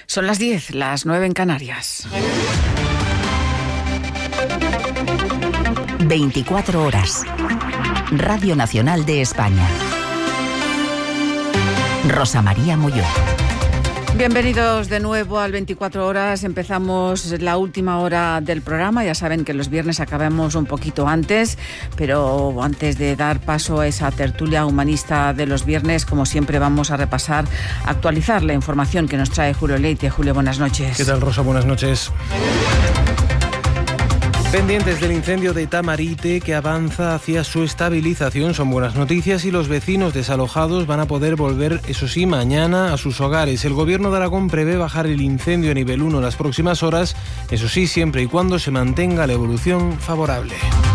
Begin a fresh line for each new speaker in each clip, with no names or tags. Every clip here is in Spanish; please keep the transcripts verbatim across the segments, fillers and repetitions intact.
Son las diez, las nueve en Canarias.
veinticuatro horas. Radio Nacional de España. Rosa María Molló.
Bienvenidos de nuevo al veinticuatro horas. Empezamos la última hora del programa. Ya saben que los viernes acabamos un poquito antes, pero antes de dar paso a esa tertulia humanista de los viernes, como siempre vamos a repasar, actualizar la información que nos trae Julio Leite. Julio, buenas noches.
¿Qué tal, Rosa? Buenas noches. Pendientes del incendio de Tamarite, que avanza hacia su estabilización, son buenas noticias y los vecinos desalojados van a poder volver, eso sí, mañana a sus hogares. El Gobierno de Aragón prevé bajar el incendio a nivel uno en las próximas horas, eso sí, siempre y cuando se mantenga la evolución favorable.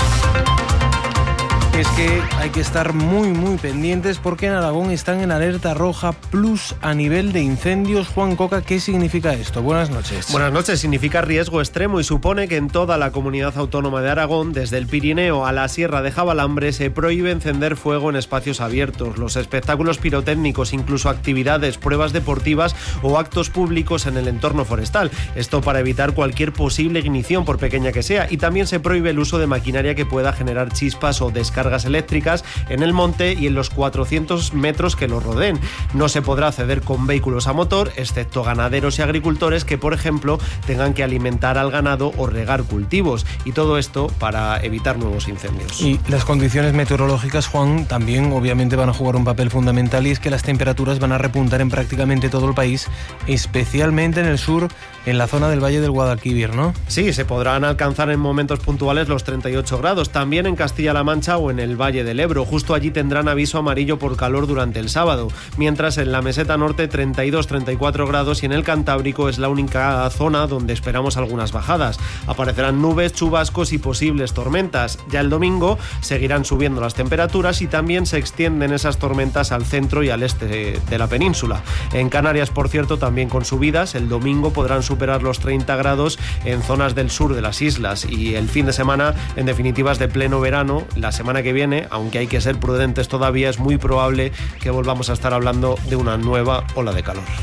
Es que hay que estar muy muy pendientes porque en Aragón están en alerta roja plus a nivel de incendios. Juan Coca, ¿qué significa esto? Buenas noches.
Buenas noches. Significa riesgo extremo y supone que en toda la comunidad autónoma de Aragón, desde el Pirineo a la Sierra de Jabalambre, se prohíbe encender fuego en espacios abiertos. Los espectáculos pirotécnicos, incluso actividades, pruebas deportivas o actos públicos en el entorno forestal. Esto para evitar cualquier posible ignición, por pequeña que sea. Y también se prohíbe el uso de maquinaria que pueda generar chispas o descargas cargas eléctricas en el monte y en los cuatrocientos metros que lo rodeen. No se podrá acceder con vehículos a motor, excepto ganaderos y agricultores que, por ejemplo, tengan que alimentar al ganado o regar cultivos. Y todo esto para evitar nuevos incendios.
Y las condiciones meteorológicas, Juan, también obviamente van a jugar un papel fundamental, y es que las temperaturas van a repuntar en prácticamente todo el país, especialmente en el sur, en la zona del Valle del Guadalquivir, ¿no?
Sí, se podrán alcanzar en momentos puntuales los treinta y ocho grados, también en Castilla-La Mancha o en el Valle del Ebro. Justo allí tendrán aviso amarillo por calor durante el sábado, mientras en la meseta norte treinta y dos a treinta y cuatro grados y en el Cantábrico es la única zona donde esperamos algunas bajadas. Aparecerán nubes, chubascos y posibles tormentas. Ya el domingo seguirán subiendo las temperaturas y también se extienden esas tormentas al centro y al este de la península. En Canarias, por cierto, también con subidas. El domingo podrán superar los treinta grados en zonas del sur de las islas, y el fin de semana, en definitiva, es de pleno verano. La semana que viene, aunque hay que ser prudentes todavía, es muy probable que volvamos a estar hablando de una nueva ola de calor.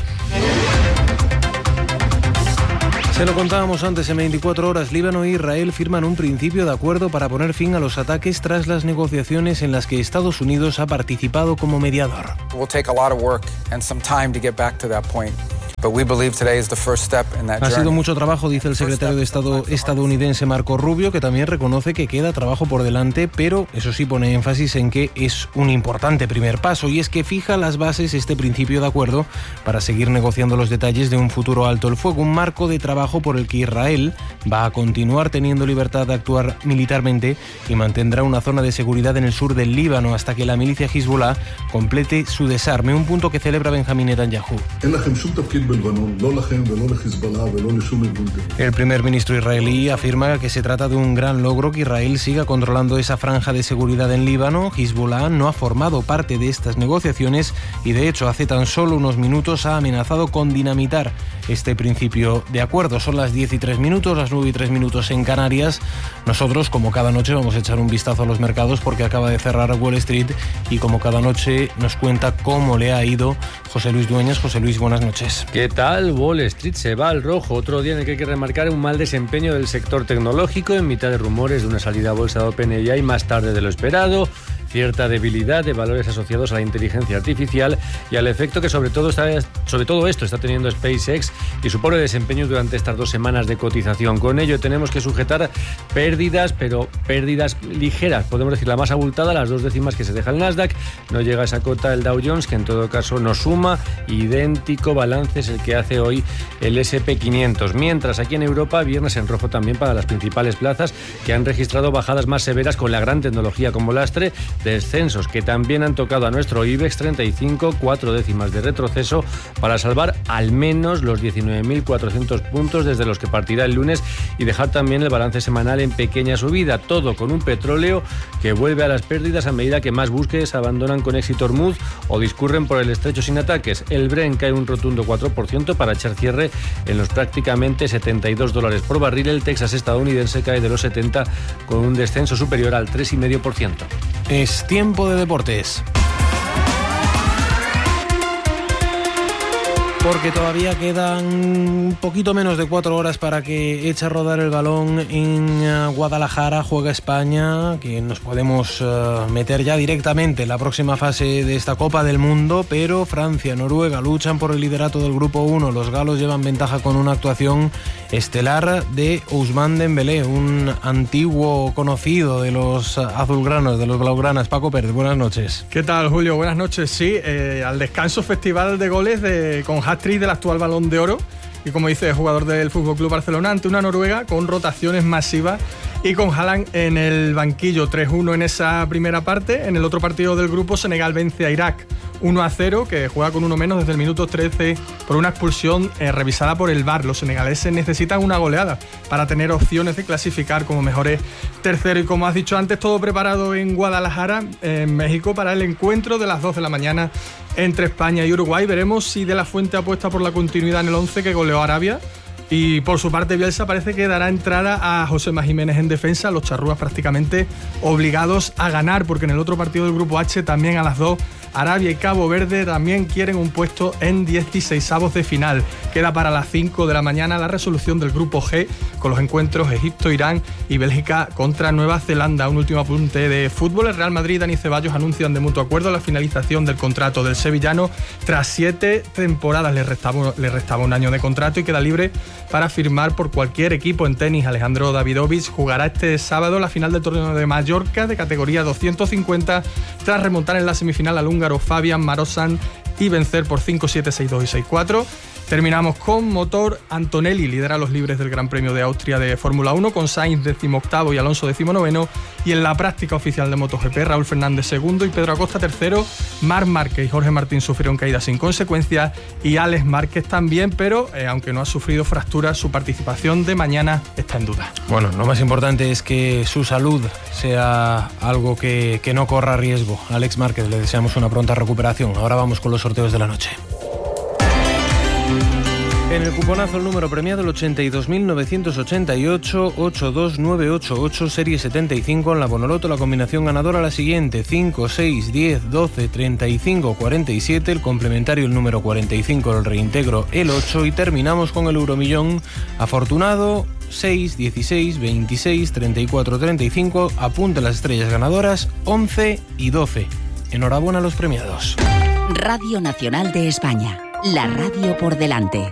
Se lo contábamos antes, en veinticuatro horas, Líbano e Israel firman un principio de acuerdo para poner fin a los ataques tras las negociaciones en las que Estados Unidos ha participado como mediador.
It will take a lot of work and some time to get back to that point. But we believe today is the first step in that
Ha
journey.
sido mucho trabajo, dice el secretario de Estado estadounidense Marco Rubio, que también reconoce que queda trabajo por delante, pero eso sí pone énfasis en que es un importante primer paso, y es que fija las bases este principio de acuerdo para seguir negociando los detalles de un futuro alto el fuego, un marco de trabajo por el que Israel va a continuar teniendo libertad de actuar militarmente y mantendrá una zona de seguridad en el sur del Líbano hasta que la milicia Hezbollah complete su desarme, un punto que celebra Benjamín Netanyahu. El primer ministro israelí afirma que se trata de un gran logro que Israel siga controlando esa franja de seguridad en Líbano. Hezbollah no ha formado parte de estas negociaciones y, de hecho, hace tan solo unos minutos ha amenazado con dinamitar este principio de acuerdo. Son las diez y tres minutos, las nueve y tres minutos en Canarias. Nosotros, como cada noche, vamos a echar un vistazo a los mercados porque acaba de cerrar Wall Street, y como cada noche nos cuenta cómo le ha ido José Luis Dueñas. José Luis, buenas noches.
¿Qué tal? Wall Street se va al rojo. Otro día en el que hay que remarcar un mal desempeño del sector tecnológico en mitad de rumores de una salida a bolsa de OpenAI más tarde de lo esperado, cierta debilidad de valores asociados a la inteligencia artificial y al efecto que sobre todo, está, sobre todo esto está teniendo SpaceX y su pobre desempeño durante estas dos semanas de cotización. Con ello tenemos que sujetar pérdidas, pero pérdidas ligeras, podemos decir la más abultada, las dos décimas que se deja el Nasdaq. No llega a esa cota el Dow Jones, que en todo caso no suma. Idéntico balance es el que hace hoy el ese and pe quinientos. Mientras aquí en Europa, viernes en rojo también para las principales plazas, que han registrado bajadas más severas con la gran tecnología como lastre, descensos que también han tocado a nuestro IBEX treinta y cinco, cuatro décimas de retroceso para salvar al menos los diecinueve mil cuatrocientos puntos desde los que partirá el lunes y dejar también el balance semanal en pequeña subida, todo con un petróleo que vuelve a las pérdidas a medida que más buques abandonan con éxito Hormuz o discurren por el estrecho sin ataques. El Brent cae un rotundo cuatro por ciento para echar cierre en los prácticamente setenta y dos dólares por barril. El Texas estadounidense cae de los setenta con un descenso superior al tres coma cinco por ciento.
Es tiempo de deportes. porque todavía quedan un poquito menos de cuatro horas para que eche a rodar el balón en Guadalajara. Juega España, que nos podemos uh, meter ya directamente en la próxima fase de esta Copa del Mundo, pero Francia, Noruega luchan por el liderato del Grupo uno. Los galos llevan ventaja con una actuación estelar de Ousmane Dembélé, un antiguo conocido de los azulgranos, de los blaugranas. Paco Pérez, buenas noches.
¿Qué tal, Julio? Buenas noches. Sí, eh, al descanso festival de goles de, con hat-trick del actual Balón de Oro y, como dice, el jugador del F C Barcelona ante una Noruega con rotaciones masivas y con Haaland en el banquillo. Tres uno en esa primera parte. En el otro partido del grupo, Senegal vence a Irak uno a cero, que juega con uno menos desde el minuto trece por una expulsión eh, revisada por el V A R. Los senegaleses necesitan una goleada para tener opciones de clasificar como mejores tercero. Y como has dicho antes, todo preparado en Guadalajara, en México, para el encuentro de las dos de la mañana entre España y Uruguay. Veremos si De La Fuente apuesta por la continuidad en el once que goleó a Arabia. Y por su parte, Bielsa parece que dará entrada a Josema Jiménez en defensa. Los charrúas prácticamente obligados a ganar, porque en el otro partido del grupo H, también a las dos, Arabia y Cabo Verde también quieren un puesto en dieciseisavos de final. Queda para las cinco de la mañana la resolución del grupo G, con los encuentros Egipto, Irán y Bélgica contra Nueva Zelanda. Un último apunte de fútbol. El Real Madrid y Dani Ceballos anuncian de mutuo acuerdo la finalización del contrato del sevillano. Tras siete temporadas le restaba, le restaba un año de contrato y queda libre para firmar por cualquier equipo. En tenis, Alejandro Davidovich jugará este sábado la final del torneo de Mallorca de categoría doscientos cincuenta tras remontar en la semifinal al húngaro Fabian Marozsan y vencer por cinco siete, seis dos y seis cuatro. Terminamos con motor. Antonelli lidera los libres del Gran Premio de Austria de Fórmula uno, con Sainz decimoctavo y Alonso decimonoveno. Y en la práctica oficial de MotoGP, Raúl Fernández segundo y Pedro Acosta tercero. Marc Márquez y Jorge Martín sufrieron caídas sin consecuencias y Alex Márquez también, pero eh, aunque no ha sufrido fracturas, su participación de mañana está en duda.
Bueno, lo más importante es que su salud sea algo que, que no corra riesgo. A Alex Márquez le deseamos una pronta recuperación. Ahora vamos con los sorteos de la noche. En el cuponazo, el número premiado, el ochenta y dos mil novecientos ochenta y ocho, ocho dos nueve ocho ocho, serie setenta y cinco. En la Bonoloto, la combinación ganadora la siguiente: cinco, seis, diez, doce, treinta y cinco, cuarenta y siete. El complementario, el número cuarenta y cinco, el reintegro, el ocho. Y terminamos con el Euromillón afortunado: seis, dieciséis, veintiséis, treinta y cuatro, treinta y cinco. Apunte las estrellas ganadoras: once y doce. Enhorabuena a los premiados.
Radio Nacional de España, la radio por delante.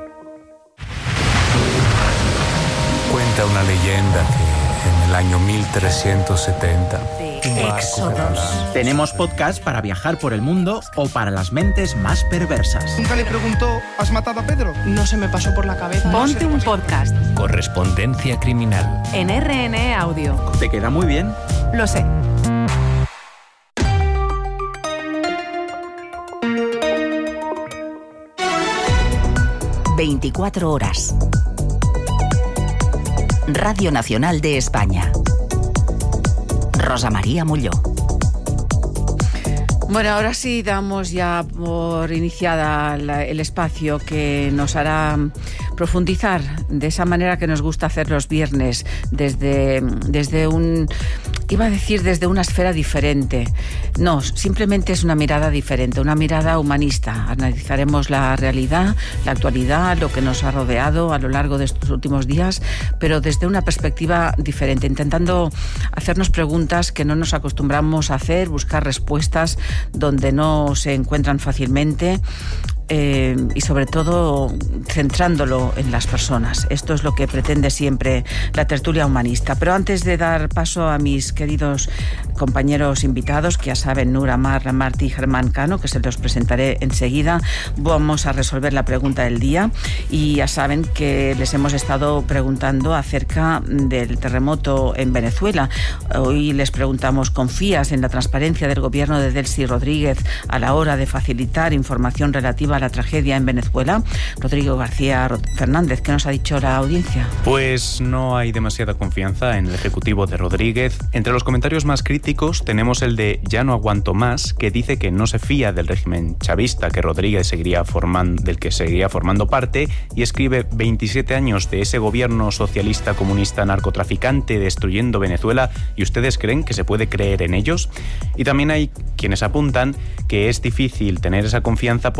Cuenta una leyenda que en el año mil trescientos setenta...
Éxodos.
Tenemos podcast para viajar por el mundo o para las mentes más perversas.
Nunca le preguntó, ¿has matado a Pedro?
No se me pasó por la cabeza.
Ponte un podcast.
Correspondencia criminal.
En R N E Audio.
¿Te queda muy bien?
Lo sé.
veinticuatro horas. Radio Nacional de España. Rosa María Molló.
Bueno, ahora sí damos ya por iniciada la, el espacio que nos hará profundizar de esa manera que nos gusta hacer los viernes, desde, desde un... Iba a decir desde una esfera diferente. No, simplemente es una mirada diferente, una mirada humanista. Analizaremos la realidad, la actualidad, lo que nos ha rodeado a lo largo de estos últimos días, pero desde una perspectiva diferente, intentando hacernos preguntas que no nos acostumbramos a hacer, buscar respuestas donde no se encuentran fácilmente. Eh, y sobre todo centrándolo en las personas. Esto es lo que pretende siempre la tertulia humanista. Pero antes de dar paso a mis queridos compañeros invitados, que ya saben, Nura Mar, Martí y Germán Cano, que se los presentaré enseguida, vamos a resolver la pregunta del día. Y ya saben que les hemos estado preguntando acerca del terremoto en Venezuela. Hoy les preguntamos: ¿confías en la transparencia del gobierno de Delcy Rodríguez a la hora de facilitar información relativa a la tragedia en Venezuela? Rodrigo García Fernández, ¿qué nos ha dicho la audiencia?
Pues no hay demasiada confianza en el ejecutivo de Rodríguez. Entre los comentarios más críticos tenemos el de Ya no aguanto más, que dice que no se fía del régimen chavista que Rodríguez seguiría formando, del que seguiría formando parte, y escribe: veintisiete años de ese gobierno socialista comunista narcotraficante destruyendo Venezuela, ¿y ustedes creen que se puede creer en ellos? Y también hay quienes apuntan que es difícil tener esa confianza porque en este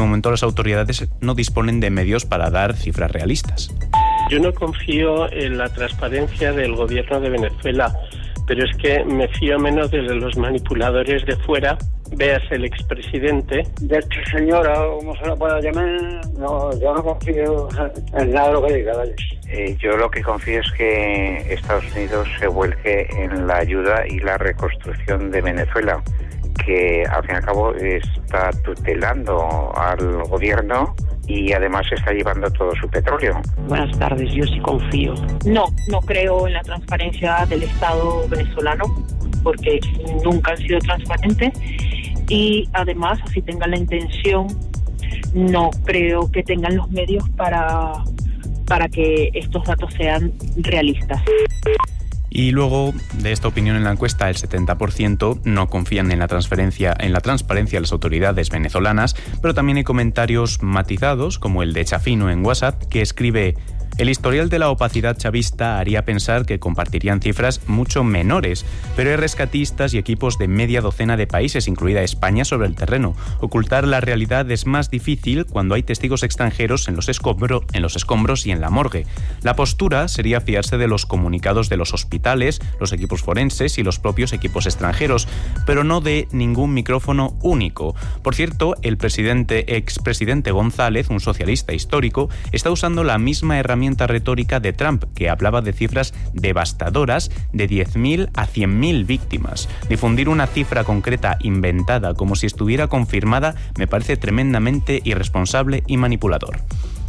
momento las autoridades no disponen de medios para dar cifras realistas.
Yo no confío en la transparencia del gobierno de Venezuela, pero es que me fío menos de los manipuladores de fuera. Veas el expresidente.
De esta señora, como se la pueda llamar, no, yo no confío en nada de lo que diga.
Eh, yo lo que confío es que Estados Unidos se vuelque en la ayuda y la reconstrucción de Venezuela, que al fin y al cabo está tutelando al gobierno y además está llevando todo su petróleo.
Buenas tardes, yo sí confío. No, no creo en la transparencia del Estado venezolano, porque nunca han sido transparentes, y además, así tengan la intención, no creo que tengan los medios para, para que estos datos sean realistas.
Y luego de esta opinión en la encuesta, el setenta por ciento no confían en la transferencia, en la transparencia de las autoridades venezolanas, pero también hay comentarios matizados, como el de Chafino en WhatsApp, que escribe: el historial de la opacidad chavista haría pensar que compartirían cifras mucho menores, pero hay rescatistas y equipos de media docena de países, incluida España, sobre el terreno. Ocultar la realidad es más difícil cuando hay testigos extranjeros en los, escombro, en los escombros y en la morgue. La postura sería fiarse de los comunicados de los hospitales, los equipos forenses y los propios equipos extranjeros, pero no de ningún micrófono único. Por cierto, el presidente, expresidente González, un socialista histórico, está usando la misma herramienta retórica de Trump, que hablaba de cifras devastadoras de diez mil a cien mil víctimas. Difundir una cifra concreta inventada como si estuviera confirmada me parece tremendamente irresponsable y manipulador.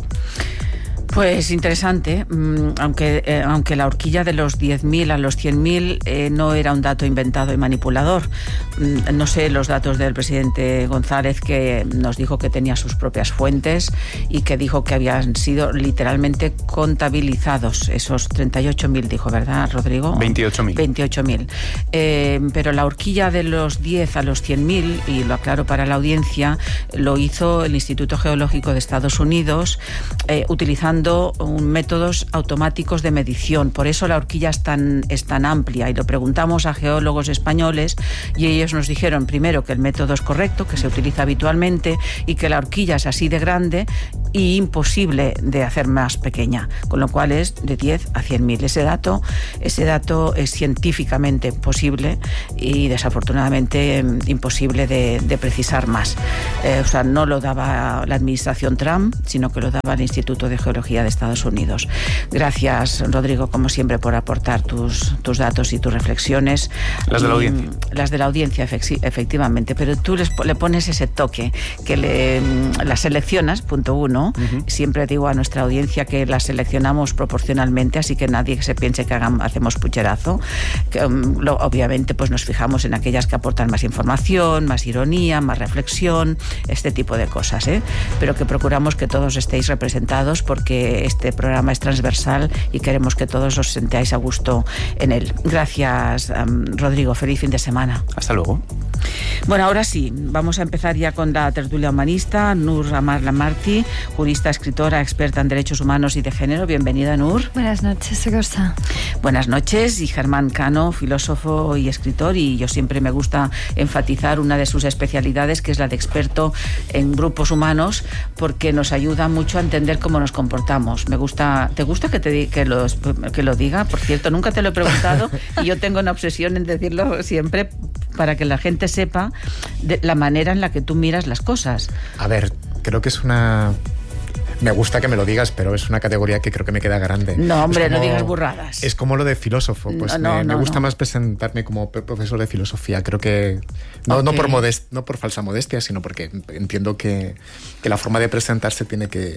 Pues interesante, aunque, eh, aunque la horquilla de los diez mil a los cien mil eh, no era un dato inventado y manipulador. No sé los datos del presidente González, que nos dijo que tenía sus propias fuentes y que dijo que habían sido literalmente contabilizados. Esos treinta y ocho mil, dijo, ¿verdad, Rodrigo?
veintiocho mil.
veintiocho mil. Eh, pero la horquilla de los diez a los cien mil, y lo aclaro para la audiencia, lo hizo el Instituto Geológico de Estados Unidos, eh, utilizando un, métodos automáticos de medición. Por eso la horquilla es tan, es tan amplia, y lo preguntamos a geólogos españoles y ellos nos dijeron primero que el método es correcto, que se utiliza habitualmente, y que la horquilla es así de grande y imposible de hacer más pequeña, con lo cual es de diez a cien mil. Ese dato, ese dato es científicamente posible y desafortunadamente imposible de, de precisar más. Eh, o sea, no lo daba la administración Trump, sino que lo daba el Instituto de Geología de Estados Unidos. Gracias, Rodrigo, como siempre, por aportar tus, tus datos y tus reflexiones.
Las de la audiencia.
Las de la audiencia, efectivamente, pero tú les, le pones ese toque, que le, las seleccionas, punto uno. Uh-huh. Siempre digo a nuestra audiencia que las seleccionamos proporcionalmente, así que nadie que se piense que hagan, hacemos pucherazo. Que, um, lo, obviamente, pues nos fijamos en aquellas que aportan más información, más ironía, más reflexión, este tipo de cosas, ¿eh? Pero que procuramos que todos estéis representados, porque este programa es transversal y queremos que todos os sentáis a gusto en él. Gracias, um, Rodrigo. Feliz fin de semana.
Hasta luego.
Bueno, ahora sí, vamos a empezar ya con la tertulia humanista. Nur Amar Lamarty, jurista, escritora, experta en derechos humanos y de género. Bienvenida, Nur.
Buenas noches, Rosa.
Buenas noches. Y Germán Cano, filósofo y escritor, y yo siempre me gusta enfatizar una de sus especialidades, que es la de experto en grupos humanos, porque nos ayuda mucho a entender cómo nos comportamos. Me gusta, ¿te gusta que te que lo, que lo diga? Por cierto, nunca te lo he preguntado y yo tengo una obsesión en decirlo siempre para que la gente sepa de la manera en la que tú miras las cosas.
A ver, creo que es una... Me gusta que me lo digas, pero es una categoría que creo que me queda grande.
No, hombre,
como,
no digas burradas.
Es como lo de filósofo. Pues
no, no,
me,
no,
me gusta
no.
más presentarme como profesor de filosofía. Creo que... No, okay. no, por, modest, no por falsa modestia, sino porque entiendo que, que la forma de presentarse tiene que...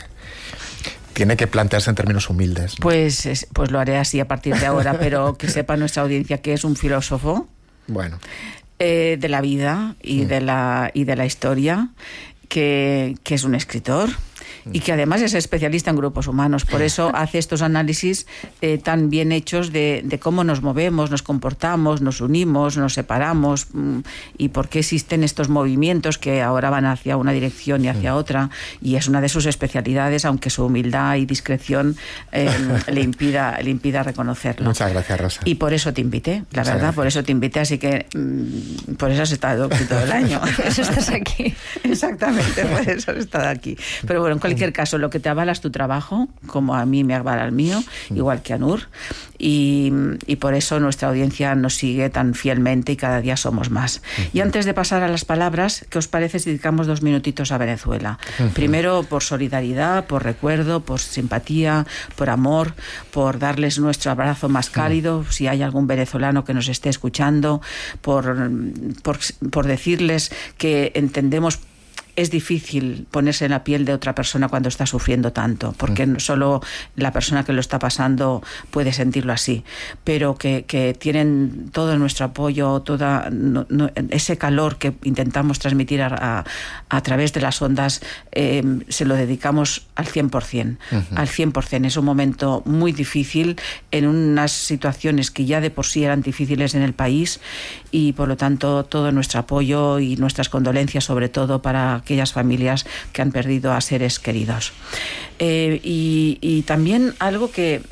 Tiene que plantearse en términos humildes, ¿no?
Pues, pues lo haré así a partir de ahora, pero que sepa nuestra audiencia que es un filósofo.
Bueno.
Eh, de la vida y, mm. de la, y de la historia, que, que es un escritor, y que además es especialista en grupos humanos. Por eso hace estos análisis eh, tan bien hechos de, de cómo nos movemos, nos comportamos, nos unimos, nos separamos mmm, y por qué existen estos movimientos que ahora van hacia una dirección y hacia otra, y es una de sus especialidades, aunque su humildad y discreción eh, le impida, le impida reconocerlo.
Muchas gracias, Rosa.
Y por eso te invité, la
Muchas
verdad,
gracias.
por eso te invité, así que mmm, por eso has estado aquí todo el año.
Por eso estás aquí.
Exactamente, por eso has estado aquí. Pero bueno, en cualquier caso, lo que te avala es tu trabajo, como a mí me avala el mío, igual que a Nur, y, y por eso nuestra audiencia nos sigue tan fielmente y cada día somos más. Y antes de pasar a las palabras, ¿qué os parece si dedicamos dos minutitos a Venezuela? Uh-huh. Primero, por solidaridad, por recuerdo, por simpatía, por amor, por darles nuestro abrazo más cálido, uh-huh. si hay algún venezolano que nos esté escuchando, por, por, por decirles que entendemos. Es difícil ponerse en la piel de otra persona cuando está sufriendo tanto, porque mm. solo la persona que lo está pasando puede sentirlo así, pero que, que tienen todo nuestro apoyo, toda no, no, ese calor que intentamos transmitir a, a, a través de las ondas, eh, se lo dedicamos al cien por ciento, uh-huh. al cien por ciento. Es un momento muy difícil en unas situaciones que ya de por sí eran difíciles en el país, y por lo tanto todo nuestro apoyo y nuestras condolencias, sobre todo para aquellas familias que han perdido a seres queridos. Eh, y, y también algo que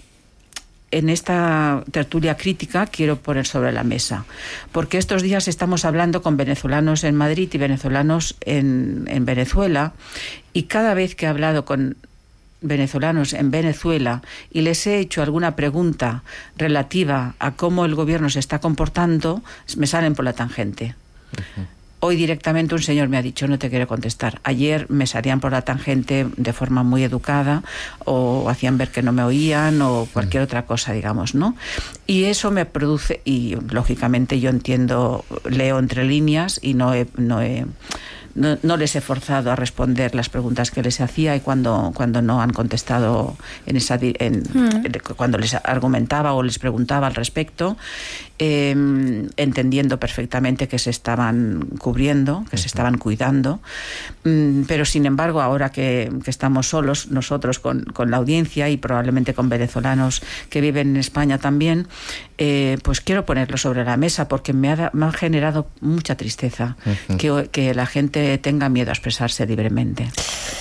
en esta tertulia crítica quiero poner sobre la mesa, porque estos días estamos hablando con venezolanos en Madrid y venezolanos en, en Venezuela, y cada vez que he hablado con venezolanos en Venezuela y les he hecho alguna pregunta relativa a cómo el gobierno se está comportando, me salen por la tangente. Uh-huh. Hoy directamente un señor me ha dicho: no te quiero contestar. Ayer me salían por la tangente de forma muy educada, o hacían ver que no me oían, o cualquier otra cosa, digamos, ¿no? Y eso me produce, y lógicamente yo entiendo, leo entre líneas, y no he, no he No, no les he forzado a responder las preguntas que les hacía, y cuando, cuando no han contestado en esa en, mm. cuando les argumentaba o les preguntaba al respecto, eh, entendiendo perfectamente que se estaban cubriendo, que uh-huh. se estaban cuidando, mm, pero sin embargo ahora que, que estamos solos nosotros con, con la audiencia, y probablemente con venezolanos que viven en España también, eh, pues quiero ponerlo sobre la mesa, porque me ha, me ha generado mucha tristeza uh-huh. que, que la gente tenga miedo a expresarse libremente,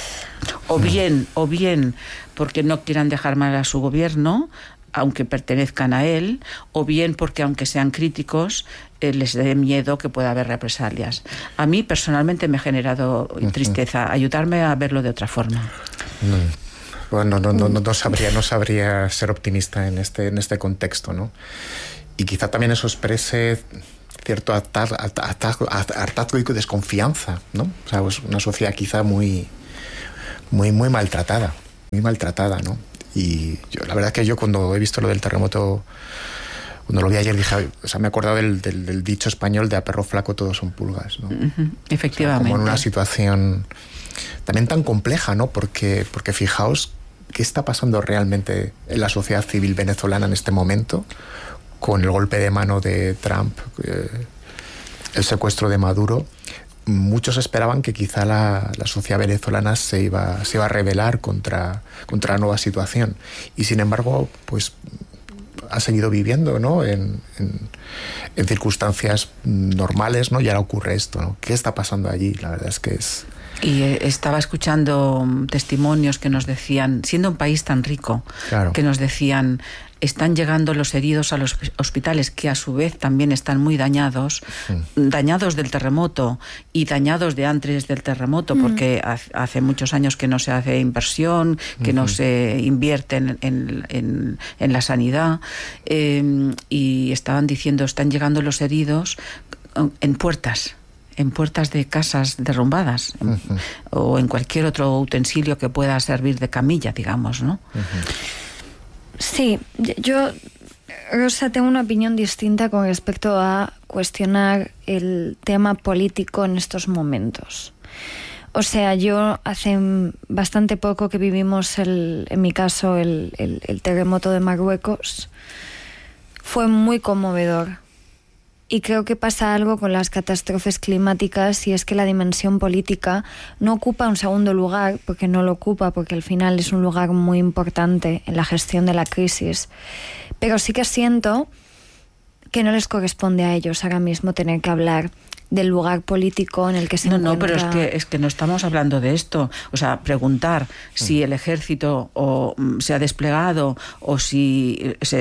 o bien o bien porque no quieran dejar mal a su gobierno aunque pertenezcan a él, o bien porque aunque sean críticos eh, les dé miedo que pueda haber represalias. A mí personalmente me ha generado tristeza. Ayudarme a verlo de otra forma.
No. Bueno, no, no, no, no sabría no sabría ser optimista en este en este contexto, ¿no? Y quizá también eso exprese cierto hartazgo y desconfianza, ¿no? O sea, pues una sociedad quizá muy, muy, muy maltratada, muy maltratada, ¿no? Y yo, la verdad es que yo cuando he visto lo del terremoto, cuando lo vi ayer, dije, o sea, me he acordado del, del, del dicho español de a perro flaco todos son pulgas, ¿no?
Uh-huh. Efectivamente.
O sea, como en una situación también tan compleja, ¿no? Porque, porque fijaos qué está pasando realmente en la sociedad civil venezolana en este momento, con el golpe de mano de Trump, eh, el secuestro de Maduro. Muchos esperaban que quizá la, la sociedad venezolana se iba, se iba a rebelar contra, contra la nueva situación. Y sin embargo, pues ha seguido viviendo, ¿no? en, en, en circunstancias normales, ¿no? Y ahora ocurre esto, ¿no? ¿Qué está pasando allí? La verdad es que es...
Y estaba escuchando testimonios que nos decían, siendo un país tan rico, claro, que nos decían: están llegando los heridos a los hospitales, que a su vez también están muy dañados, mm. dañados del terremoto y dañados de antes del terremoto, mm. porque hace muchos años que no se hace inversión, que mm-hmm. no se invierte en, en, en, en la sanidad, eh, y estaban diciendo, están llegando los heridos en puertas. en puertas de casas derrumbadas, uh-huh. o en cualquier otro utensilio que pueda servir de camilla, digamos, ¿no?
Uh-huh. Sí, yo, Rosa, tengo una opinión distinta con respecto a cuestionar el tema político en estos momentos. O sea, yo hace bastante poco que vivimos, el, en mi caso, el, el, el terremoto de Marruecos. Fue muy conmovedor. Y creo que pasa algo con las catástrofes climáticas, y es que la dimensión política no ocupa un segundo lugar, porque no lo ocupa, porque al final es un lugar muy importante en la gestión de la crisis. Pero sí que siento que no les corresponde a ellos ahora mismo tener que hablar del lugar político en el que se
no,
encuentra.
No, pero es que, es que no estamos hablando de esto. O sea, preguntar si el ejército o, se ha desplegado o si, se,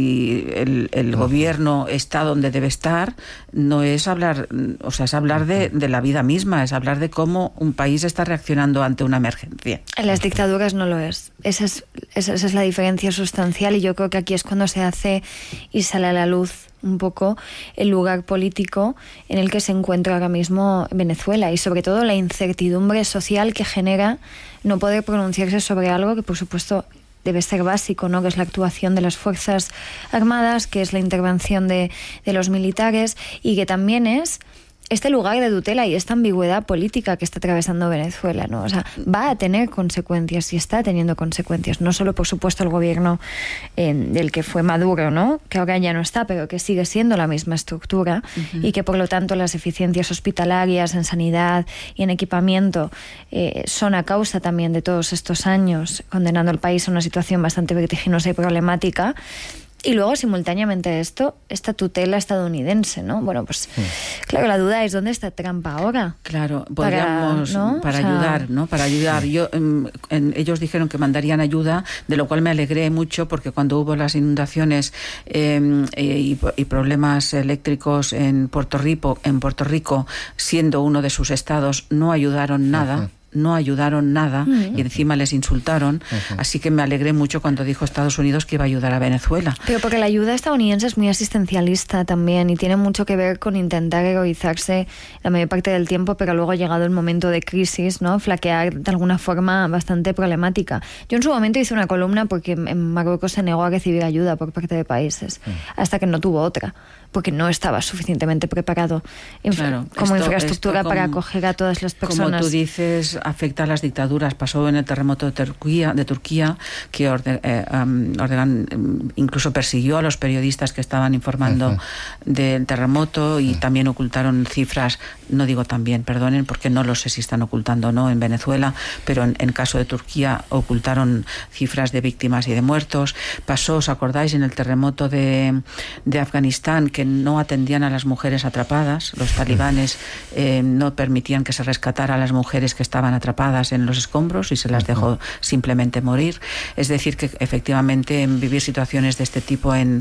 si el, el uh-huh. gobierno está donde debe estar, no es hablar, o sea, es hablar de, de la vida misma, es hablar de cómo un país está reaccionando ante una emergencia.
En las dictaduras no lo es. Esa es, esa, esa es la diferencia sustancial, y yo creo que aquí es cuando se hace y sale a la luz un poco el lugar político en el que se encuentra ahora mismo Venezuela, y sobre todo la incertidumbre social que genera no poder pronunciarse sobre algo que por supuesto debe ser básico, ¿no? Que es la actuación de las Fuerzas Armadas, que es la intervención de, de los militares, y que también es este lugar de tutela y esta ambigüedad política que está atravesando Venezuela, ¿no? O sea, va a tener consecuencias y está teniendo consecuencias, no solo por supuesto el gobierno eh, del que fue Maduro, ¿no? Que ahora ya no está, pero que sigue siendo la misma estructura, uh-huh. y que por lo tanto las eficiencias hospitalarias en sanidad y en equipamiento eh, son a causa también de todos estos años condenando al país a una situación bastante vertiginosa y problemática. Y luego, simultáneamente a esto, esta tutela estadounidense, ¿no? Bueno, pues, sí. claro, la duda es, ¿dónde está Trump ahora?
Claro, podríamos, para, ¿no? para o sea, ayudar, ¿no? Para ayudar. Yo, en, en, ellos dijeron que mandarían ayuda, de lo cual me alegré mucho, porque cuando hubo las inundaciones eh, y, y problemas eléctricos en Puerto Rico, en Puerto Rico, siendo uno de sus estados, no ayudaron nada. Uh-huh. no ayudaron nada uh-huh. y encima les insultaron, uh-huh. así que me alegré mucho cuando dijo Estados Unidos que iba a ayudar a Venezuela.
Pero porque la ayuda estadounidense es muy asistencialista también, y tiene mucho que ver con intentar heroizarse la mayor parte del tiempo, pero luego ha llegado el momento de crisis, ¿no? Flaquear de alguna forma bastante problemática. Yo en su momento hice una columna porque en Marruecos se negó a recibir ayuda por parte de países, uh-huh. hasta que no tuvo otra, porque no estaba suficientemente preparado
claro,
como
esto,
infraestructura
esto
para
como,
acoger a todas las personas.
Como tú dices, afecta a las dictaduras. Pasó en el terremoto de Turquía, de Turquía que Orde, eh, um, Erdogan um, incluso persiguió a los periodistas que estaban informando uh-huh. del terremoto, y uh-huh. también ocultaron cifras, no digo también, perdonen, porque no lo sé si están ocultando o no en Venezuela, pero en, en caso de Turquía ocultaron cifras de víctimas y de muertos. Pasó, ¿os acordáis?, en el terremoto de, de Afganistán, que no atendían a las mujeres atrapadas. Los talibanes eh, no permitían que se rescatara a las mujeres que estaban atrapadas en los escombros, y se las dejó simplemente morir. Es decir, que efectivamente en vivir situaciones de este tipo en,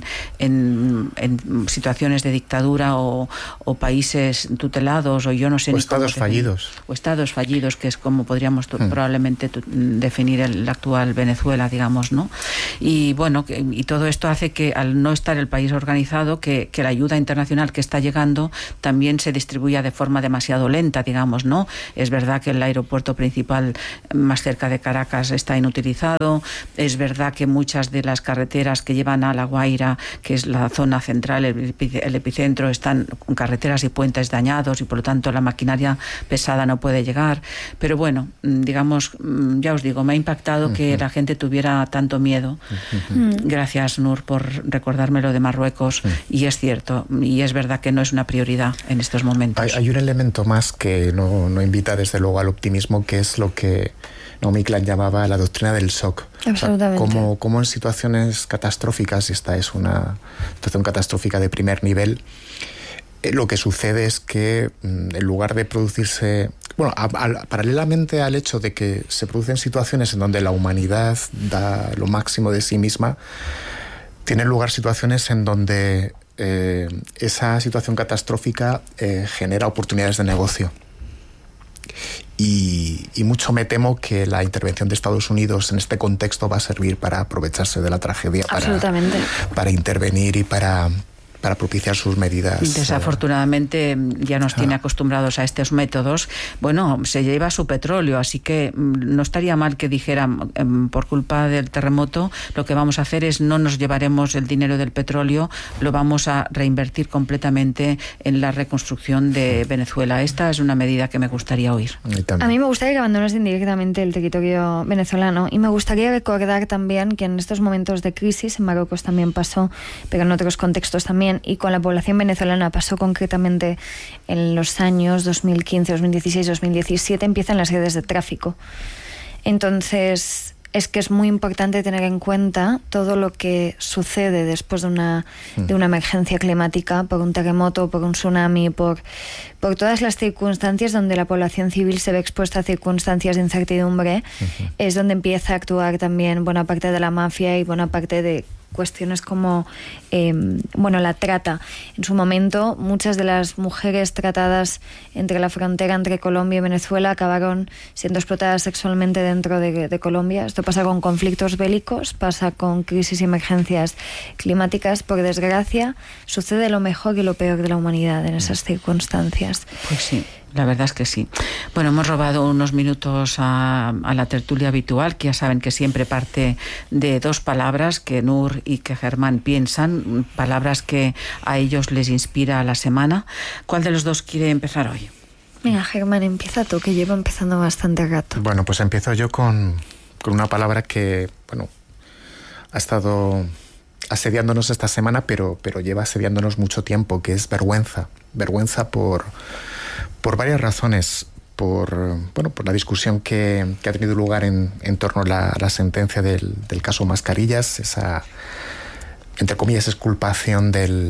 en, en situaciones de dictadura o, o países tutelados, o yo no sé
o
ni
estados
cómo
fallidos
o estados fallidos, que es como podríamos tu, hmm. probablemente tu, definir el actual Venezuela, digamos, ¿no? Y bueno, que, y todo esto hace que al no estar el país organizado, que, que la ayuda internacional que está llegando también se distribuya de forma demasiado lenta, digamos, ¿no? Es verdad que el aeropuerto principal más cerca de Caracas está inutilizado, es verdad que muchas de las carreteras que llevan a La Guaira, que es la zona central, el, el epicentro, están con carreteras y puentes dañados, y por lo tanto la maquinaria pesada no puede llegar, pero bueno, digamos, ya os digo, me ha impactado uh-huh. que la gente tuviera tanto miedo. Uh-huh. Gracias, Nur, por recordarme lo de Marruecos, uh-huh. y es cierto, y es verdad que no es una prioridad en estos momentos.
Hay, hay un elemento más que no, no invita desde luego al optimismo, que es lo que Naomi Klein llamaba la doctrina del shock.
Absolutamente.
O sea, como, como en situaciones catastróficas, y esta es una situación catastrófica de primer nivel, eh, lo que sucede es que en lugar de producirse, bueno, a, a, paralelamente al hecho de que se producen situaciones en donde la humanidad da lo máximo de sí misma, tienen lugar situaciones en donde eh, esa situación catastrófica eh, genera oportunidades de negocio. Y, y mucho me temo que la intervención de Estados Unidos en este contexto va a servir para aprovecharse de la tragedia, para, para intervenir y para, para propiciar sus medidas.
Desafortunadamente ya nos ah. tiene acostumbrados a estos métodos. Bueno, se lleva su petróleo, así que no estaría mal que dijeran, por culpa del terremoto, lo que vamos a hacer es no nos llevaremos el dinero del petróleo, lo vamos a reinvertir completamente en la reconstrucción de Venezuela. Esta es una medida que me gustaría oír.
A mí me gustaría que abandonasen directamente el territorio venezolano, y me gustaría recordar también que en estos momentos de crisis, en Marruecos también pasó, pero en otros contextos también, también, y con la población venezolana pasó concretamente en los años dos mil quince, dos mil dieciséis, dos mil diecisiete, empiezan las redes de tráfico. Entonces, es que es muy importante tener en cuenta todo lo que sucede después de una, de una emergencia climática, por un terremoto, por un tsunami, por, por todas las circunstancias donde la población civil se ve expuesta a circunstancias de incertidumbre. Uh-huh. Es donde empieza a actuar también buena parte de la mafia y buena parte de cuestiones como eh, bueno, la trata. En su momento, muchas de las mujeres tratadas entre la frontera entre Colombia y Venezuela acabaron siendo explotadas sexualmente dentro de, de Colombia. Esto pasa con conflictos bélicos, pasa con crisis y emergencias climáticas. Por desgracia, sucede lo mejor y lo peor de la humanidad en esas circunstancias.
Pues sí. La verdad es que sí. Bueno, hemos robado unos minutos a, a la tertulia habitual, que ya saben que siempre parte de dos palabras que Nur y que Germán piensan, palabras que a ellos les inspira la semana. ¿Cuál de los dos quiere empezar hoy?
Mira, Germán, empieza tú, que llevo empezando bastante rato.
Bueno, pues empiezo yo con, con una palabra que, bueno, ha estado asediándonos esta semana, pero, pero lleva asediándonos mucho tiempo, que es vergüenza. Vergüenza por... Por varias razones, por, bueno, por la discusión que, que ha tenido lugar en, en torno a la, a la sentencia del, del caso Mascarillas, esa, entre comillas, exculpación del,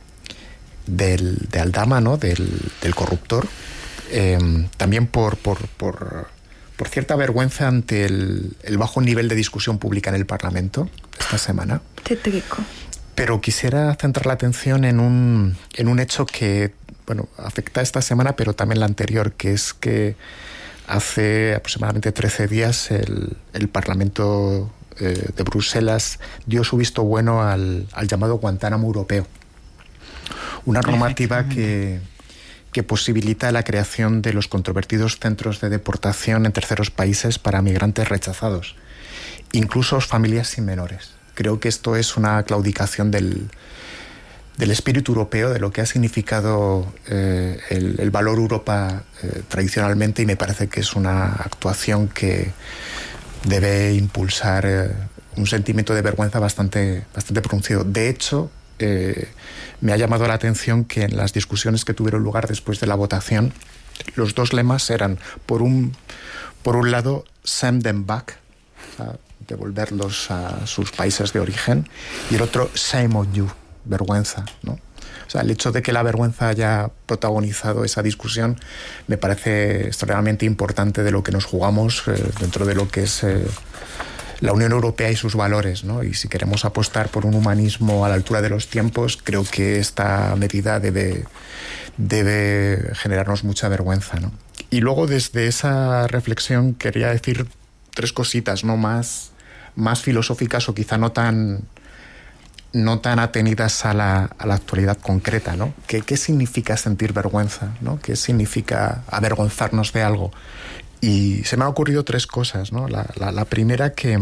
del, de Aldama, ¿no? del, del corruptor. Eh, también por, por, por, por cierta vergüenza ante el, el bajo nivel de discusión pública en el Parlamento esta semana.
Tétrico.
Pero quisiera centrar la atención en un, en un hecho que, bueno, afecta esta semana, pero también la anterior, que es que hace aproximadamente trece días el, el Parlamento eh, de Bruselas dio su visto bueno al, al llamado Guantánamo Europeo. Una normativa que, que posibilita la creación de los controvertidos centros de deportación en terceros países para migrantes rechazados, incluso familias sin menores. Creo que esto es una claudicación del, del espíritu europeo, de lo que ha significado eh, el, el valor Europa eh, tradicionalmente, y me parece que es una actuación que debe impulsar eh, un sentimiento de vergüenza bastante, bastante pronunciado. De hecho, eh, me ha llamado la atención que en las discusiones que tuvieron lugar después de la votación, los dos lemas eran, por un, por un lado, send them back, ¿sabes?, devolverlos a sus países de origen, y el otro, shame on you, vergüenza, ¿no? O sea, el hecho de que la vergüenza haya protagonizado esa discusión me parece extremadamente importante de lo que nos jugamos eh, dentro de lo que es eh, la Unión Europea y sus valores, ¿no? Y si queremos apostar por un humanismo a la altura de los tiempos, creo que esta medida debe, debe generarnos mucha vergüenza, ¿no? Y luego, desde esa reflexión, quería decir tres cositas, ¿no?, más, más filosóficas, o quizá no tan, no tan atenidas a la, a la actualidad concreta, ¿no? ¿Qué, qué significa sentir vergüenza, ¿no? ¿Qué significa avergonzarnos de algo? Y se me han ocurrido tres cosas, ¿no? La, la, la primera, que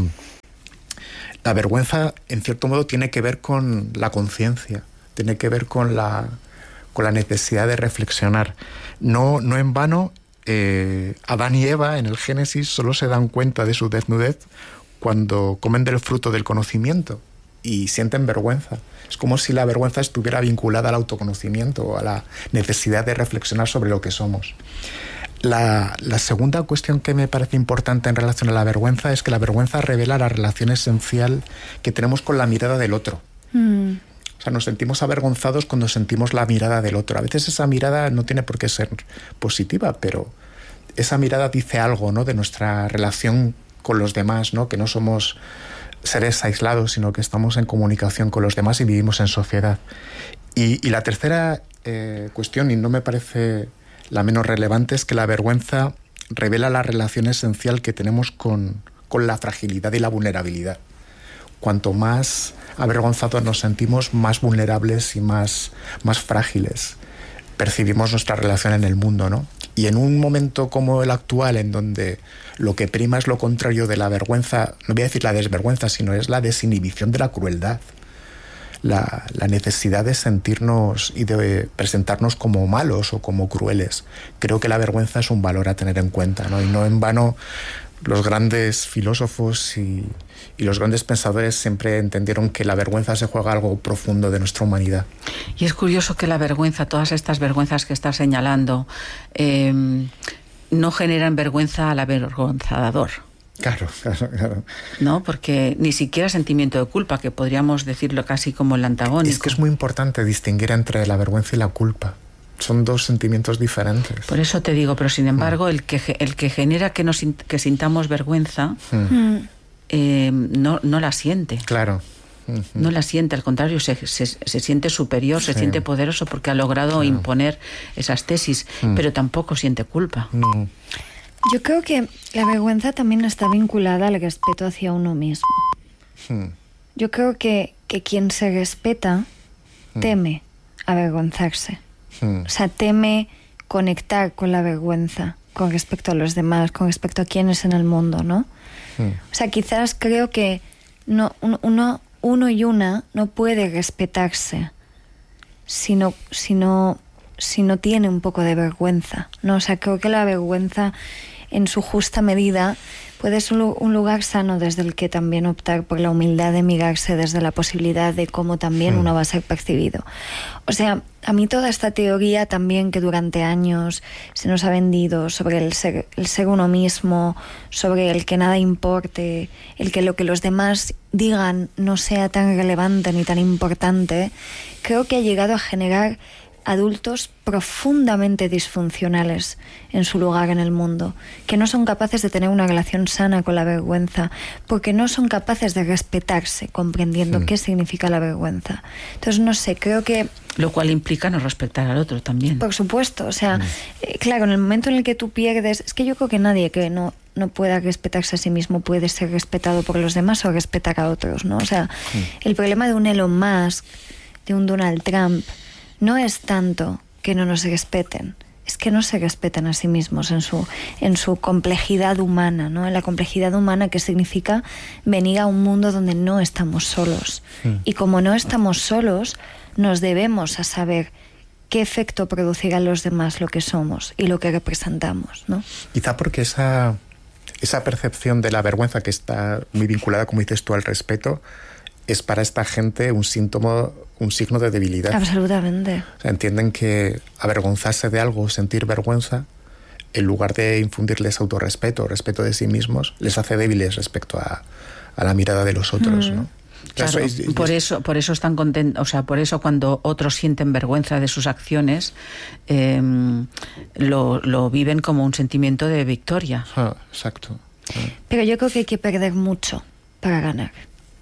la vergüenza, en cierto modo, tiene que ver con la conciencia, tiene que ver con la, con la necesidad de reflexionar. No, no en vano, eh, Adán y Eva en el Génesis solo se dan cuenta de su desnudez cuando comen del fruto del conocimiento y sienten vergüenza. Es como si la vergüenza estuviera vinculada al autoconocimiento o a la necesidad de reflexionar sobre lo que somos. La, la segunda cuestión que me parece importante en relación a la vergüenza es que la vergüenza revela la relación esencial que tenemos con la mirada del otro. Mm. O sea, nos sentimos avergonzados cuando sentimos la mirada del otro. A veces esa mirada no tiene por qué ser positiva, pero esa mirada dice algo, ¿no?, de nuestra relación con los demás, ¿no?, que no somos seres aislados, sino que estamos en comunicación con los demás y vivimos en sociedad. Y, y la tercera eh, cuestión, y no me parece la menos relevante, es que la vergüenza revela la relación esencial que tenemos con, con la fragilidad y la vulnerabilidad. Cuanto más avergonzados nos sentimos, más vulnerables y más, más frágiles percibimos nuestra relación en el mundo, ¿no? Y en un momento como el actual, en donde lo que prima es lo contrario de la vergüenza, no voy a decir la desvergüenza, sino es la desinhibición de la crueldad, la, la necesidad de sentirnos y de presentarnos como malos o como crueles. Creo que la vergüenza es un valor a tener en cuenta, ¿no? Y no en vano los grandes filósofos y, y los grandes pensadores siempre entendieron que la vergüenza se juega algo profundo de nuestra humanidad.
Y es curioso que la vergüenza, todas estas vergüenzas que estás señalando, eh, no generan vergüenza al avergonzador.
Claro, claro, claro.
No, porque ni siquiera sentimiento de culpa, que podríamos decirlo casi como el antagónico.
Es que es muy importante distinguir entre la vergüenza y la culpa. Son dos sentimientos diferentes.
Por eso te digo, pero sin embargo, mm. el que el que genera que nos que sintamos vergüenza mm. eh, no, no la siente.
Claro.
Uh-huh. No la siente, al contrario, se, se, se siente superior, sí. se siente poderoso porque ha logrado claro. imponer esas tesis, mm. pero tampoco siente culpa.
No.
Yo creo que la vergüenza también está vinculada al respeto hacia uno mismo. Mm. Yo creo que, que quien se respeta teme mm. avergonzarse. Mm. O sea, teme conectar con la vergüenza con respecto a los demás, con respecto a quienes en el mundo, ¿no? Mm. O sea, quizás creo que no, uno, uno y una no puede respetarse si no, si no, si no tiene un poco de vergüenza, ¿no? O sea, creo que la vergüenza en su justa medida puede ser un lugar sano desde el que también optar por la humildad de mirarse desde la posibilidad de cómo también uno va a ser percibido. O sea, a mí toda esta teoría también que durante años se nos ha vendido sobre el ser, el ser uno mismo, sobre el que nada importe, el que lo que los demás digan no sea tan relevante ni tan importante, creo que ha llegado a generar adultos profundamente disfuncionales en su lugar en el mundo, que no son capaces de tener una relación sana con la vergüenza, porque no son capaces de respetarse, comprendiendo mm. qué significa la vergüenza. Entonces, no sé, creo que...
Lo cual implica no respetar al otro también.
Por supuesto, o sea, mm. eh, claro, en el momento en el que tú pierdes... Es que yo creo que nadie que no, no pueda respetarse a sí mismo puede ser respetado por los demás o respetar a otros, ¿no? O sea, mm. el problema de un Elon Musk, de un Donald Trump, no es tanto que no nos respeten, es que no se respetan a sí mismos en su, en su complejidad humana, ¿no? En la complejidad humana que significa venir a un mundo donde no estamos solos. Sí. Y como no estamos solos, nos debemos a saber qué efecto producirá en los demás lo que somos y lo que representamos, ¿no?
Quizá porque esa, esa percepción de la vergüenza que está muy vinculada, como dices tú, al respeto, es para esta gente un síntoma, un signo de debilidad.
Absolutamente.
O sea, entienden que avergonzarse de algo, sentir vergüenza, en lugar de infundirles autorrespeto, respeto de sí mismos, les hace débiles respecto a, a la mirada de los otros, mm. ¿no?
Claro, eso es, por eso, por eso están contentos, o sea, por eso cuando otros sienten vergüenza de sus acciones, eh, lo, lo viven como un sentimiento de victoria.
Ah, exacto. Ah.
Pero yo creo que hay que perder mucho para ganar.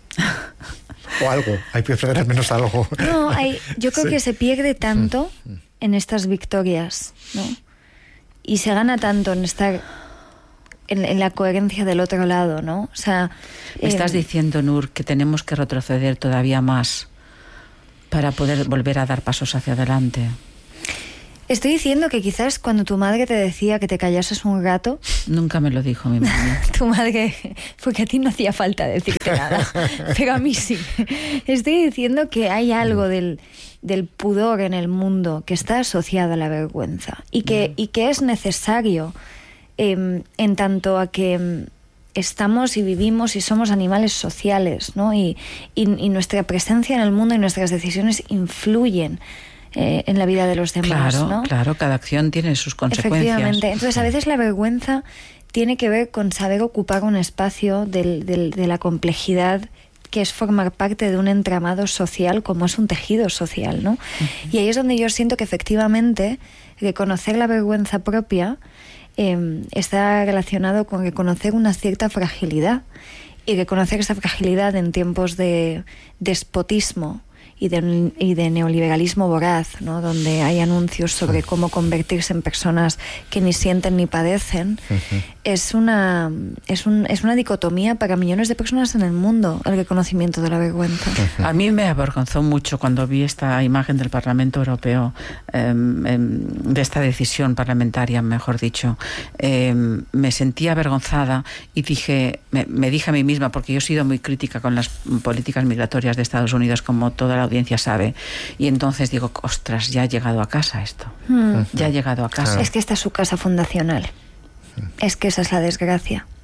O algo, hay que perder al menos algo.
No, hay, yo creo sí. que se pierde tanto en estas victorias, ¿no? Y se gana tanto en estar en, en la coherencia del otro lado, ¿no? O sea,
me eh, estás diciendo, Nur, que tenemos que retroceder todavía más para poder volver a dar pasos hacia adelante.
Estoy diciendo que quizás cuando tu madre te decía que te callases un rato...
Nunca me lo dijo mi madre.
Tu madre... Porque a ti no hacía falta decirte nada, pero a mí sí. Estoy diciendo que hay algo del, del pudor en el mundo que está asociado a la vergüenza y que, y que es necesario eh, en tanto a que estamos y vivimos y somos animales sociales, ¿no? Y, y, y nuestra presencia en el mundo y nuestras decisiones influyen Eh, en la vida de los demás,
claro,
¿no?
Claro, cada acción tiene sus consecuencias.
Efectivamente. Entonces, a veces la vergüenza tiene que ver con saber ocupar un espacio del, del, de la complejidad que es formar parte de un entramado social, como es un tejido social, ¿no? Uh-huh. Y ahí es donde yo siento que efectivamente reconocer la vergüenza propia eh, está relacionado con reconocer una cierta fragilidad y reconocer esa fragilidad en tiempos de despotismo y de, y de neoliberalismo voraz, ¿no? Donde hay anuncios sobre cómo convertirse en personas que ni sienten ni padecen. Uh-huh. Es una es, un, es una dicotomía para millones de personas en el mundo, el reconocimiento de la vergüenza.
Uh-huh. A mí me avergonzó mucho cuando vi esta imagen del Parlamento Europeo, eh, eh, de esta decisión parlamentaria, mejor dicho. Eh, me sentí avergonzada y dije, me, me dije a mí misma, porque yo he sido muy crítica con las políticas migratorias de Estados Unidos, como toda la audiencia sabe, y entonces digo, ostras, ya ha llegado a casa esto, mm. ya ha llegado a casa.
Es que esta es su casa fundacional, es que esa es la desgracia,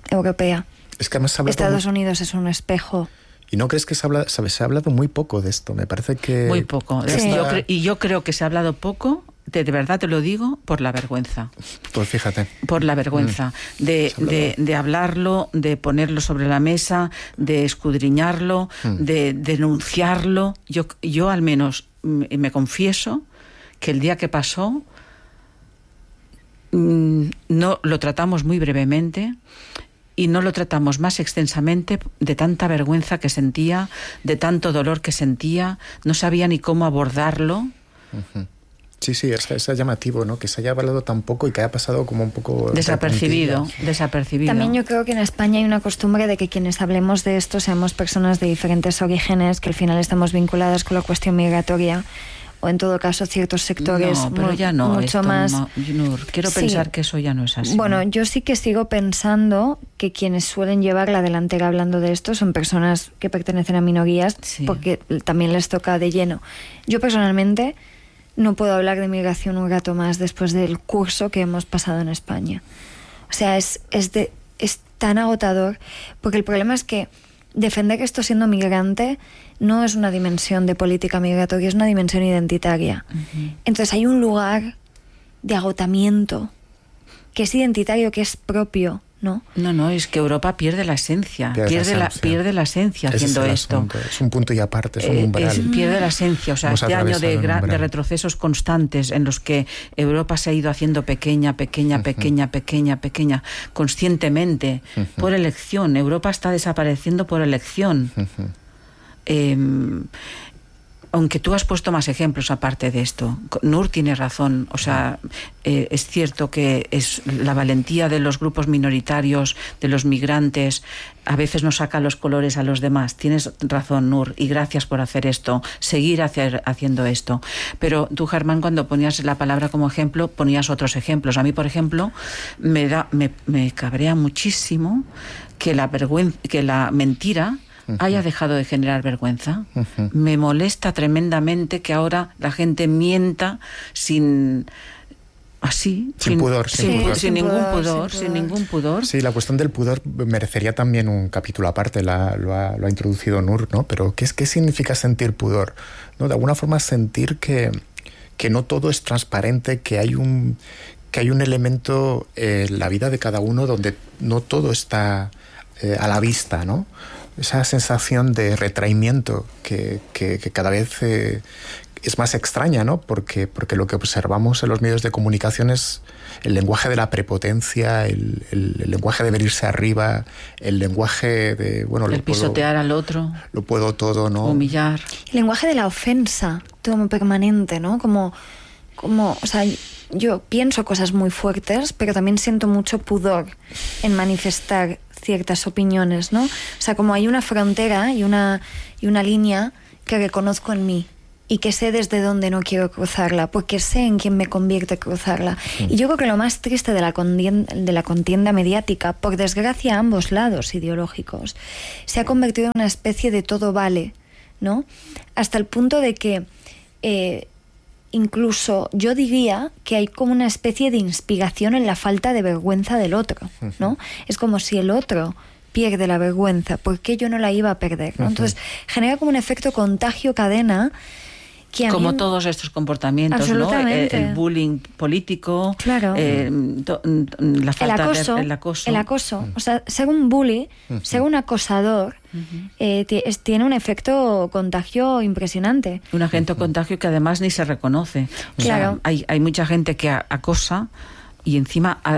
europea.
Es que además se ha hablado
Estados
muy...
Unidos es un espejo.
¿Y no crees que se, habla, se ha hablado muy poco de esto? Me parece que...
Muy poco. Sí. Yo cre- y yo creo que se ha hablado poco, de, de verdad te lo digo, por la vergüenza.
Pues fíjate.
Por la vergüenza. Mm. De, de, de hablarlo, de ponerlo sobre la mesa, de escudriñarlo, mm. de denunciarlo. Yo, yo al menos me confieso que el día que pasó mmm, no lo tratamos muy brevemente. Y no lo tratamos más extensamente de tanta vergüenza que sentía, de tanto dolor que sentía, no sabía ni cómo abordarlo.
Uh-huh. Sí, sí, es, es llamativo, ¿no? Que se haya hablado tan poco y que haya pasado como un poco...
Desapercibido, desapercibido.
También yo creo que en España hay una costumbre de que quienes hablemos de esto seamos personas de diferentes orígenes, que al final estamos vinculadas con la cuestión migratoria, o en todo caso ciertos sectores
no, pero ya no,
mucho
esto
más...
No, Nur, quiero sí. pensar que eso ya no es así.
Bueno, yo sí que sigo pensando que quienes suelen llevar la delantera hablando de esto son personas que pertenecen a minorías, sí. porque también les toca de lleno. Yo personalmente no puedo hablar de migración un rato más después del curso que hemos pasado en España. O sea, es, es, de, es tan agotador, porque el problema es que defender esto siendo migrante no es una dimensión de política migratoria, es una dimensión identitaria. Uh-huh. Entonces hay un lugar de agotamiento que es identitario, que es propio, ¿no?
No, no, es que Europa pierde la esencia, pierde, pierde, la, esencia. La, pierde la esencia
Ese
haciendo
es
esto.
Asunto. Es un punto y aparte, es un umbral.
Es, pierde la esencia, o sea, Hemos este año de, gra- de retrocesos constantes en los que Europa se ha ido haciendo pequeña, pequeña, uh-huh. pequeña, pequeña, pequeña, conscientemente, uh-huh. por elección. Europa está desapareciendo por elección. Uh-huh. Eh, aunque tú has puesto más ejemplos aparte de esto, Nur tiene razón, o sea, eh, es cierto que es la valentía de los grupos minoritarios, de los migrantes, a veces nos saca los colores a los demás. Tienes razón, Nur, y gracias por hacer esto, seguir hacer, haciendo esto. Pero tú, Germán, cuando ponías la palabra como ejemplo, ponías otros ejemplos. A mí, por ejemplo, me da, me, me cabrea muchísimo que la vergüenza, que la mentira Uh-huh. haya dejado de generar vergüenza. Uh-huh. Me molesta tremendamente que ahora la gente mienta sin... así,
sin, sin pudor,
sin,
sin,
pudor.
sin,
sin ningún
pudor,
pudor,
sin
sin
pudor.
ningún pudor.
Sí, la cuestión del pudor merecería también un capítulo aparte, la, lo, ha, lo ha introducido Nur, ¿no? Pero ¿qué, es, qué significa sentir pudor? ¿No? De alguna forma sentir que, que no todo es transparente, que hay un, que hay un elemento eh, en la vida de cada uno donde no todo está eh, a la vista, ¿no? Esa sensación de retraimiento que, que, que cada vez eh, es más extraña, ¿no? Porque, porque lo que observamos en los medios de comunicación es el lenguaje de la prepotencia, el, el, el lenguaje de venirse arriba, el lenguaje de... bueno,
el
lo
pisotear
puedo,
al otro.
Lo puedo todo, ¿no?
Humillar.
El lenguaje de la ofensa, todo permanente, ¿no? Como, como, o sea, yo pienso cosas muy fuertes, pero también siento mucho pudor en manifestar ciertas opiniones, ¿no? O sea, como hay una frontera y una, y una línea que reconozco en mí y que sé desde dónde no quiero cruzarla, porque sé en quién me convierte cruzarla. Sí. Y yo creo que lo más triste de la, contienda, de la contienda mediática, por desgracia a ambos lados ideológicos, se ha convertido en una especie de todo vale, ¿no? Hasta el punto de que eh, incluso yo diría que hay como una especie de inspiración en la falta de vergüenza del otro, ¿no? Uh-huh. Es como si el otro pierde la vergüenza, ¿por qué yo no la iba a perder? ¿no? Uh-huh. Entonces genera como un efecto contagio cadena. Que
como
mí...
todos estos comportamientos, ¿no? El, el bullying político,
claro.
eh, to, la falta
el acoso,
de, el acoso.
El acoso. O sea, ser un bully, uh-huh. ser un acosador, uh-huh. eh, t- es, tiene un efecto contagio impresionante.
Un agente uh-huh. contagio que además ni se reconoce. O
claro.
sea, hay, hay mucha gente que acosa y encima a,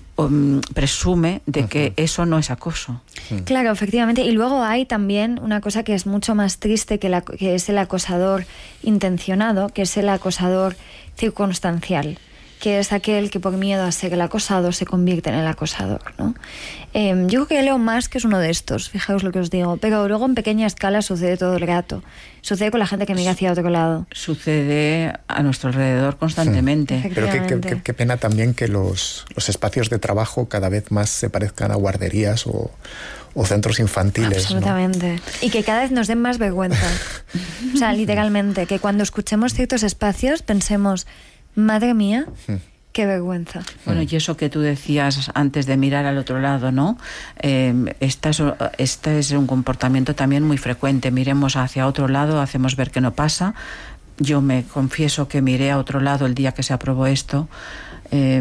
um, presume de uh-huh. que eso no es acoso.
Uh-huh. Claro, efectivamente. Y luego hay también una cosa que es mucho más triste, que, la, que es el acosador intencionado, que es el acosador circunstancial, que es aquel que por miedo a ser el acosado se convierte en el acosador, ¿no? Eh, yo creo que Elon Musk es uno de estos, fijaos lo que os digo, pero luego en pequeña escala sucede todo el rato. Sucede con la gente que migra hacia otro lado.
Sucede a nuestro alrededor constantemente.
Sí. Pero qué, qué, qué pena también que los, los espacios de trabajo cada vez más se parezcan a guarderías o, o centros infantiles.
Absolutamente. ¿No? Y que cada vez nos den más vergüenza. O sea, literalmente, que cuando escuchemos ciertos espacios pensemos, madre mía, Qué vergüenza.
Bueno, y eso que tú decías antes de mirar al otro lado, ¿no? Eh, esta es, este es un comportamiento también muy frecuente. Miremos hacia otro lado, hacemos ver que no pasa. Yo me confieso que miré a otro lado el día que se aprobó esto. Eh,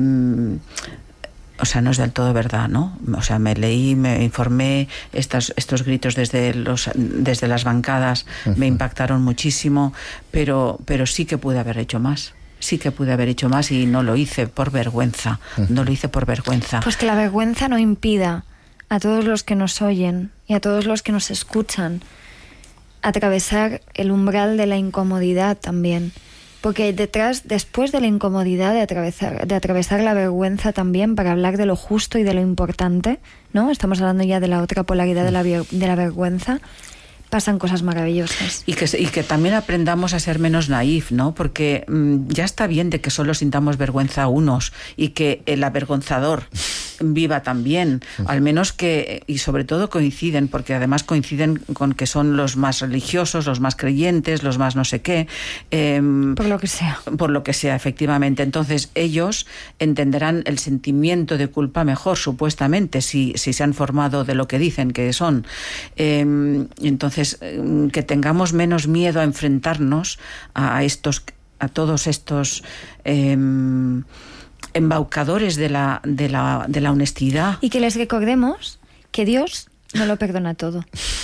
o sea, no es del todo verdad, ¿no? O sea, me leí, me informé, estas, estos gritos desde, los, desde las bancadas uh-huh. me impactaron muchísimo, pero, pero sí que pude haber hecho más. Sí que pude haber hecho más y no lo hice por vergüenza. Uh-huh. No lo hice por vergüenza.
Pues que la vergüenza no impida a todos los que nos oyen y a todos los que nos escuchan atravesar el umbral de la incomodidad también. Porque detrás, después de la incomodidad de atravesar, de atravesar la vergüenza también, para hablar de lo justo y de lo importante, ¿no? Estamos hablando ya de la otra polaridad de la, de la vergüenza. Pasan cosas maravillosas.
Y que, y que también aprendamos a ser menos naif, ¿no? Porque mmm, ya está bien de que solo sintamos vergüenza unos y que el avergonzador viva también, al menos que, y sobre todo coinciden, porque además coinciden con que son los más religiosos, los más creyentes, los más no sé qué. Eh,
por lo que sea.
Por lo que sea, efectivamente. Entonces ellos entenderán el sentimiento de culpa mejor, supuestamente, si, si se han formado de lo que dicen que son. Eh, entonces que tengamos menos miedo a enfrentarnos a estos, a todos estos eh, embaucadores de la, de la, de la honestidad.
Y que les recordemos que Dios no lo perdona todo.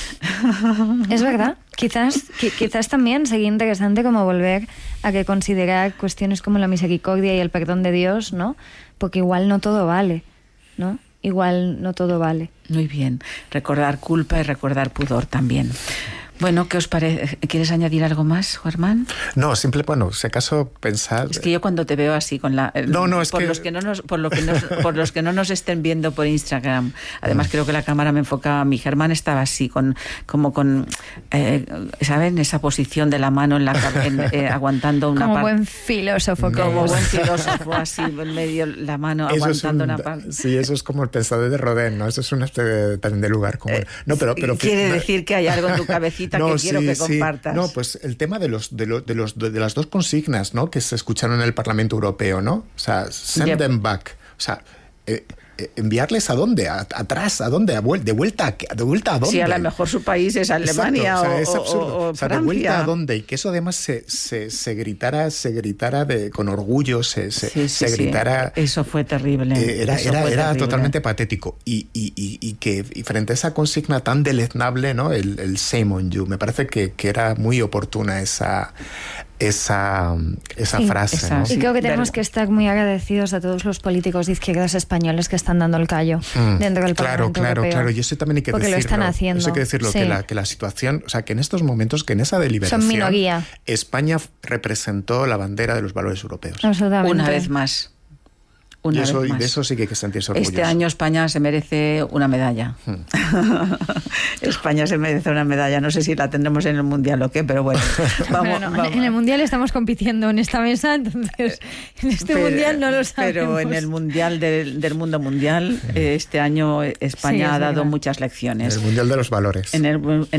Es verdad. Quizás, quizás también sería interesante como volver a que considerar cuestiones como la misericordia y el perdón de Dios, ¿no? Porque igual no todo vale, ¿no? Igual no todo vale.
Muy bien. Recordar culpa y recordar pudor también. Bueno, ¿qué os parece? ¿Quieres añadir algo más, Germán?
No, simple, bueno, si acaso pensar...
Es que yo cuando te veo así con la...
No, no, es
por
que...
Los que no nos, por, lo que nos, por los que no nos estén viendo por Instagram, además mm. creo que la cámara me enfocaba a mí. Germán estaba así, con como con, eh, ¿saben? Esa posición de la mano en la en, eh, aguantando una parte.
Como buen filósofo.
No. Como buen filósofo, así, en medio la mano eso aguantando un, una parte.
Sí, eso es como el pensador de Rodin, ¿no? Eso es una especie también de lugar común. Eh, no, pero, pero,
quiere
no,
decir que hay algo en tu cabecita no, que quiero sí, que compartas.
Sí. No, pues el tema de los de, lo, de los de las dos consignas, ¿no? Que se escucharon en el Parlamento Europeo, ¿no? O sea, send yep. them back. O sea, eh, enviarles a dónde, a, atrás, a dónde, a vuel, de vuelta, a, de vuelta a dónde.
Sí, a lo mejor su país es Alemania.
Exacto, o, sea,
o,
es absurdo.
o, o,
o sea,
Francia.
De vuelta a dónde, y que eso además se, se, se gritara, se gritara de, con orgullo, se, se,
sí, sí,
se gritara.
Sí. Eso fue terrible.
Eh, era
eso
era,
fue
era
terrible.
totalmente patético. Y, y, y, y que y frente a esa consigna tan deleznable, ¿no? El, el shame on you, me parece que, que era muy oportuna esa. esa, esa
sí,
frase.
Esa,
¿no?
Y creo que tenemos que estar muy agradecidos a todos los políticos de izquierdas españoles que están dando el callo mm, dentro del
claro,
Parlamento
claro,
Europeo.
Claro, y eso también hay que
porque
decirlo.
Porque lo están haciendo.
Eso hay que decirlo,
sí.
que, la, que la situación, o sea, que en estos momentos, que en esa deliberación...
Son minoría.
España representó la bandera de los valores europeos.
Absolutamente.
Una vez más. Una
y, eso,
vez más.
y de eso sí que hay que sentirse orgulloso.
Este año España se merece una medalla. Hmm. España se merece una medalla. No sé si la tendremos en el Mundial o qué, pero bueno. Vamos,
bueno, no,
vamos.
En el Mundial estamos compitiendo en esta mesa, entonces en este
pero,
Mundial no lo sabemos.
Pero en el Mundial del, del mundo mundial, este año España sí, ha dado verdad. muchas lecciones.
En el Mundial de los valores.
En el, en